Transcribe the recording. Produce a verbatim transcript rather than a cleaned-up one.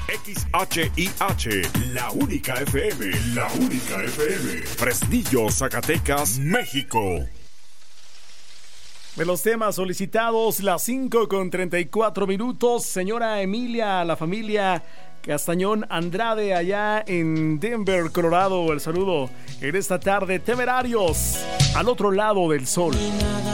X H I H, la única F M, la única F M. Fresnillo, Zacatecas, México. De los temas solicitados, las cinco con treinta y cuatro minutos. Señora Emilia, la familia Castañón Andrade allá en Denver, Colorado. El saludo en esta tarde. Temerarios, al otro lado del sol. Nada